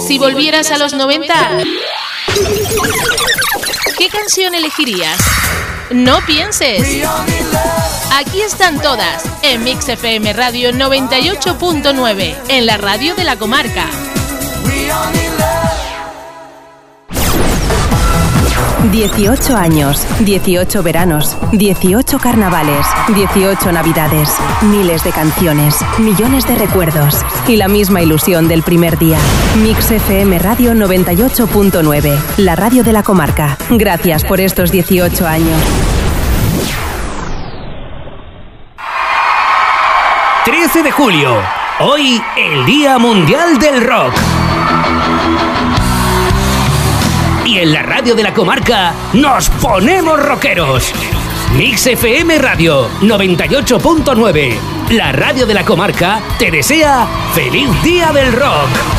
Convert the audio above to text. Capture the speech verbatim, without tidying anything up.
Si volvieras a los noventa, ¿qué canción elegirías? No pienses. Aquí están todas, en Mix F M Radio noventa y ocho punto nueve, en la radio de la comarca. dieciocho años, dieciocho veranos, dieciocho carnavales, dieciocho navidades, miles de canciones, millones de recuerdos y la misma ilusión del primer día. Mix F M Radio noventa y ocho punto nueve, la radio de la comarca. Gracias por estos dieciocho años. trece de julio, hoy el Día Mundial del Rock. Y en la radio de la comarca nos ponemos rockeros. Mix F M Radio noventa y ocho punto nueve, la radio de la comarca, te desea ¡Feliz Día del Rock!